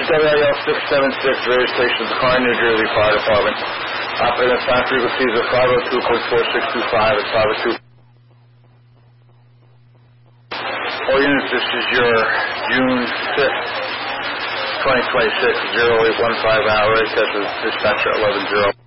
WIL 676, radio station of the Kearny, New Jersey Fire Department. Operating on sound frequencies of 502.4625 and 502. All units, this is your June 5th, 2026, 0815 hour. This is dispatcher 11-0.